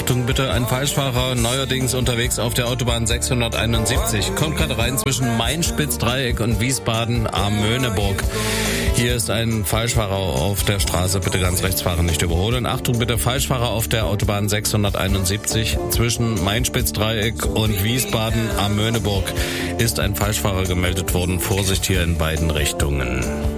Achtung bitte, ein Falschfahrer neuerdings unterwegs auf der Autobahn 671. Kommt gerade rein zwischen Main-Spitz-Dreieck und Wiesbaden am Möhneburg. Hier ist ein Falschfahrer auf der Straße. Bitte ganz rechts fahren, nicht überholen. Achtung bitte, Falschfahrer auf der Autobahn 671 zwischen Main-Spitz-Dreieck und Wiesbaden am Möhneburg ist ein Falschfahrer gemeldet worden. Vorsicht hier in beiden Richtungen.